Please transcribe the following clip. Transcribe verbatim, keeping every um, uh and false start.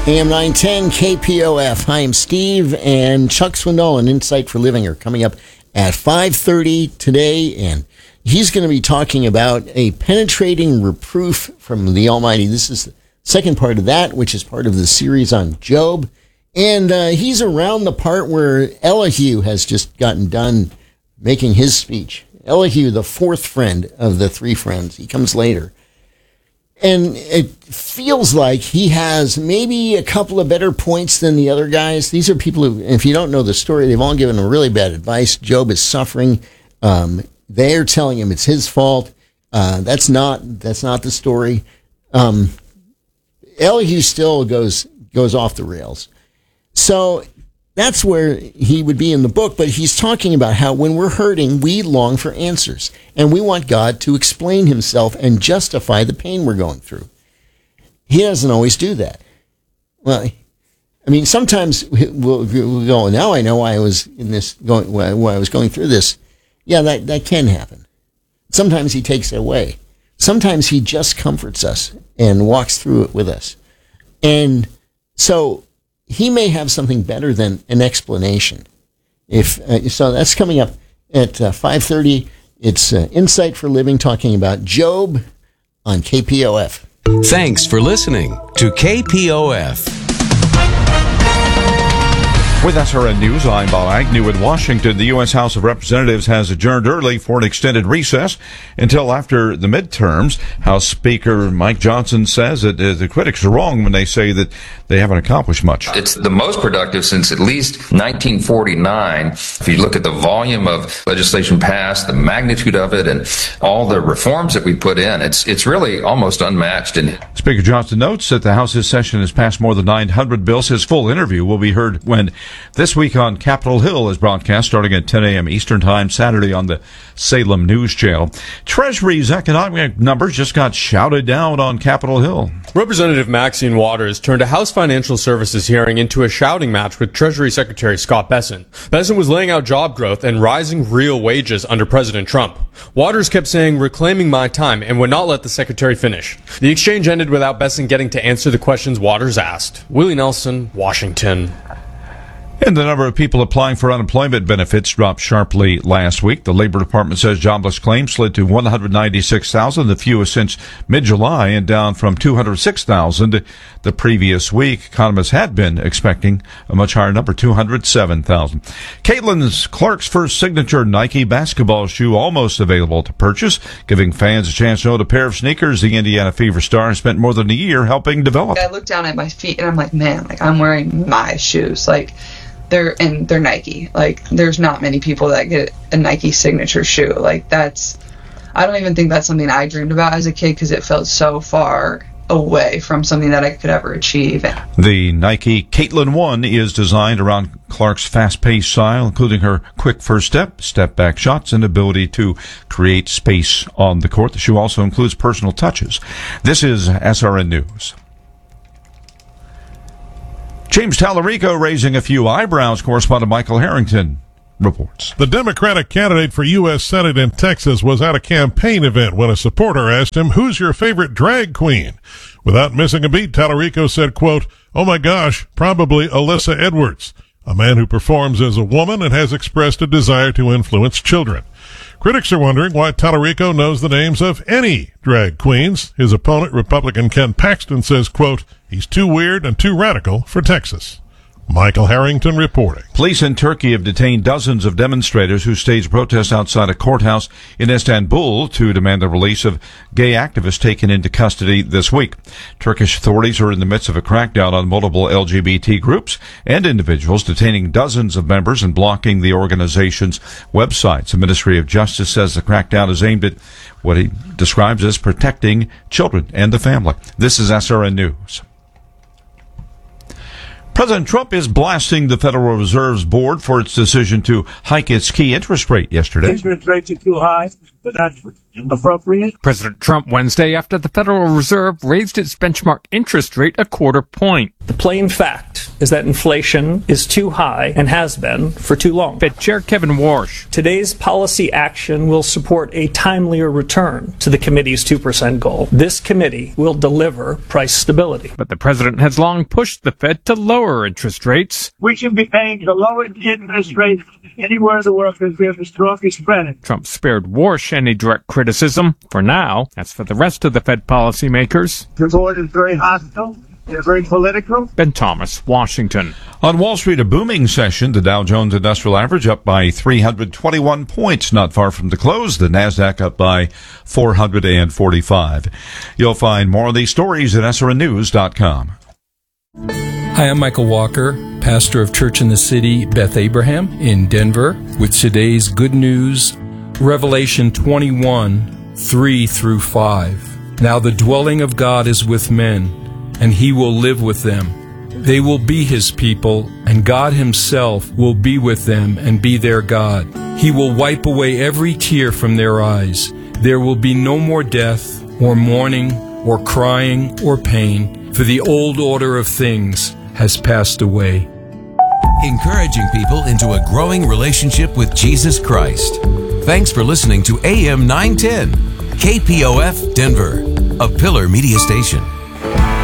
A M nine ten K P O F. Hi, I'm Steve, and Chuck Swindoll and Insight for Living are coming up at five thirty today, and he's going to be talking about a penetrating reproof from the Almighty. This is the second part of that, which is part of the series on Job, and uh, he's around the part where Elihu has just gotten done making his speech. Elihu, the fourth friend of the three friends, he comes later. And it feels like he has maybe a couple of better points than the other guys. These are people who, if you don't know the story, they've all given him really bad advice. Job is suffering. Um, they're telling him it's his fault. Uh, that's not that's not the story. Um, Elihu still goes goes off the rails. So that's where he would be in the book, but he's talking about how when we're hurting, we long for answers, and we want God to explain himself and justify the pain we're going through. He doesn't always do that. Well, I mean, sometimes we'll, we'll go, now I know why I was in this, going, why I was going through this. Yeah, that, that can happen. Sometimes he takes it away. Sometimes he just comforts us and walks through it with us. And so he may have something better than an explanation. If uh, so, that's coming up at uh, five thirty. It's uh, Insight for Living, talking about Job on K P O F. Thanks for listening to K P O F. With S R N News, I'm Bob Agnew in Washington. The U S House of Representatives has adjourned early for an extended recess until after the midterms. House Speaker Mike Johnson says that uh, the critics are wrong when they say that they haven't accomplished much. It's the most productive since at least nineteen forty-nine. If you look at the volume of legislation passed, the magnitude of it, and all the reforms that we put in, it's it's really almost unmatched. And Speaker Johnson notes that the House's session has passed more than nine hundred bills. His full interview will be heard when This Week on Capitol Hill is broadcast starting at ten a.m. Eastern Time Saturday on the Salem News Channel. Treasury's economic numbers just got shouted down on Capitol Hill. Representative Maxine Waters turned a House Financial Services hearing into a shouting match with Treasury Secretary Scott Bessent. Bessent was laying out job growth and rising real wages under President Trump. Waters kept saying, "Reclaiming my time," and would not let the secretary finish. The exchange ended without Bessent getting to answer the questions Waters asked. Willie Nelson, Washington. And the number of people applying for unemployment benefits dropped sharply last week. The Labor Department says jobless claims slid to one hundred ninety-six thousand, the fewest since mid-July, and down from two hundred six thousand the previous week. Economists had been expecting a much higher number, two hundred seven thousand. Caitlin Clark's first signature Nike basketball shoe almost available to purchase, giving fans a chance to own a pair of sneakers the Indiana Fever star spent more than a year helping develop. I look down at my feet and I'm like, man, like I'm wearing my shoes. Like, They're and they're Nike. Like, there's not many people that get a Nike signature shoe. Like, that's, I don't even think that's something I dreamed about as a kid because it felt so far away from something that I could ever achieve. The Nike Caitlin One is designed around Clark's fast-paced style, including her quick first step, step-back shots, and ability to create space on the court. The shoe also includes personal touches. This is S R N News. James Tallarico raising a few eyebrows. Correspondent Michael Harrington reports. The Democratic candidate for U S Senate in Texas was at a campaign event when a supporter asked him, "Who's your favorite drag queen?" Without missing a beat, Tallarico said, quote, "Oh my gosh, probably Alyssa Edwards, a man who performs as a woman and has expressed a desire to influence children." Critics are wondering why Tallarico knows the names of any drag queens. His opponent, Republican Ken Paxton, says, quote, "He's too weird and too radical for Texas." Michael Harrington reporting. Police in Turkey have detained dozens of demonstrators who staged protests outside a courthouse in Istanbul to demand the release of gay activists taken into custody this week. Turkish authorities are in the midst of a crackdown on multiple L G B T groups and individuals, detaining dozens of members and blocking the organization's websites. The Ministry of Justice says the crackdown is aimed at what he describes as protecting children and the family. This is S R N News. President Trump is blasting the Federal Reserve's board for its decision to hike its key interest rate yesterday. Interest rates are too high, but not appropriate. President Trump Wednesday after the Federal Reserve raised its benchmark interest rate a quarter point. The plain fact is that inflation is too high and has been for too long. Fed Chair Kevin Warsh. Today's policy action will support a timelier return to the committee's two percent goal. This committee will deliver price stability. But the president has long pushed the Fed to lower interest rates. We should be paying the lowest interest rate anywhere in the world because we have the strongest credit. Trump spared Warsh any direct criticism. For now, as for the rest of the Fed policymakers, The board is very hostile. They're very political. Ben Thomas, Washington. On Wall Street, a booming session. The Dow Jones Industrial Average up by three hundred twenty-one points, not far from the close. The Nasdaq up by four hundred forty-five. You'll find more of these stories at S R N news dot com. Hi, I'm Michael Walker, pastor of Church in the City, Beth Abraham in Denver, with today's good news, Revelation twenty-one, three through five. Now the dwelling of God is with men, and he will live with them. They will be his people, and God himself will be with them and be their God. He will wipe away every tear from their eyes. There will be no more death, or mourning, or crying, or pain, for the old order of things has passed away. Encouraging people into a growing relationship with Jesus Christ. Thanks for listening to A M nine ten, K P O F Denver, a Pillar Media Station.